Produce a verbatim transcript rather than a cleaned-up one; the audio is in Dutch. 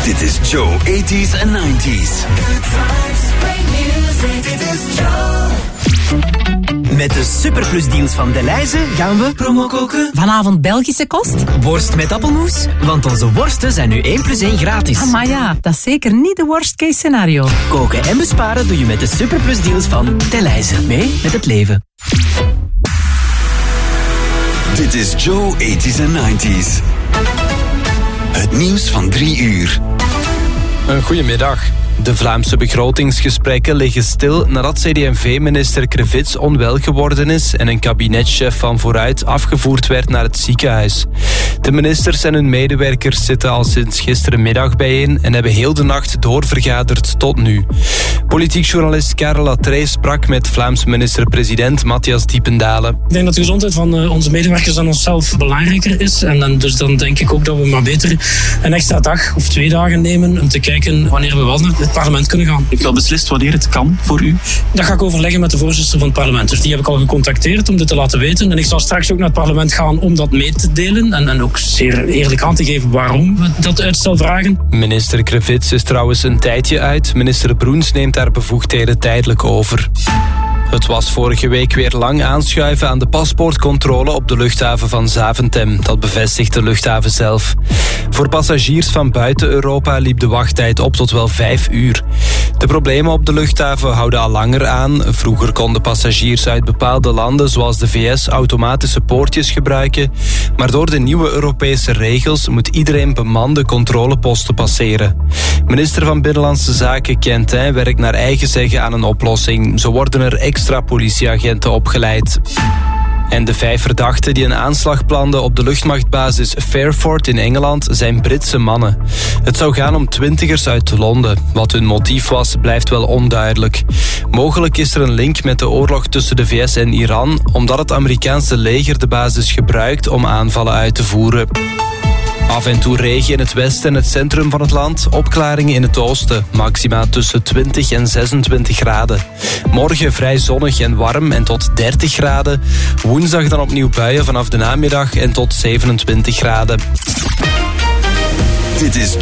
Dit is Joe eighties en nineties. Dit is Joe. Met de Superplus deals van Delhaize gaan we promo koken. Vanavond Belgische kost? Worst met appelmoes, want onze worsten zijn nu één plus één gratis. Ah, maar ja, dat is zeker niet de worst case scenario. Koken en besparen doe je met de Superplus deals van Delhaize. Mee met het leven. Dit is Joe eighties en nineties. Het nieuws van drie uur. Een goedemiddag. De Vlaamse begrotingsgesprekken liggen stil nadat C D en V-minister Krevits onwel geworden is en een kabinetchef van Vooruit afgevoerd werd naar het ziekenhuis. De ministers en hun medewerkers zitten al sinds gisterenmiddag bijeen en hebben heel de nacht doorvergaderd tot nu. Politiek journalist Karel Latreille sprak met Vlaams minister-president Matthias Diependalen. Ik denk dat de gezondheid van onze medewerkers dan onszelf belangrijker is. En dan, dus dan denk ik ook dat we maar beter een extra dag of twee dagen nemen om te kijken wanneer we wel naar het parlement kunnen gaan. Heeft u al beslist wanneer het kan voor u? Dat ga ik overleggen met de voorzitter van het parlement. Dus die heb ik al gecontacteerd om dit te laten weten. En ik zal straks ook naar het parlement gaan om dat mee te delen. En, en ook zeer eerlijk aan te geven waarom we dat uitstel vragen. Minister Krevits is trouwens een tijdje uit. Minister Broens neemt haar bevoegdheden tijdelijk over. Het was vorige week weer lang aanschuiven aan de paspoortcontrole op de luchthaven van Zaventem. Dat bevestigt de luchthaven zelf. Voor passagiers van buiten Europa liep de wachttijd op tot wel vijf uur. De problemen op de luchthaven houden al langer aan. Vroeger konden passagiers uit bepaalde landen zoals de V S automatische poortjes gebruiken. Maar door de nieuwe Europese regels moet iedereen bemande controleposten passeren. Minister van Binnenlandse Zaken Quentin werkt naar eigen zeggen aan een oplossing. Zo worden er extra politieagenten opgeleid. En de vijf verdachten die een aanslag planden op de luchtmachtbasis Fairford in Engeland zijn Britse mannen. Het zou gaan om twintigers uit Londen. Wat hun motief was, blijft wel onduidelijk. Mogelijk is er een link met de oorlog tussen de V S en Iran, omdat het Amerikaanse leger de basis gebruikt om aanvallen uit te voeren. Af en toe regen in het westen en het centrum van het land. Opklaringen in het oosten. Maxima tussen twintig en zesentwintig graden. Morgen vrij zonnig en warm en tot dertig graden. Woensdag dan opnieuw buien vanaf de namiddag en tot zevenentwintig graden. Dit is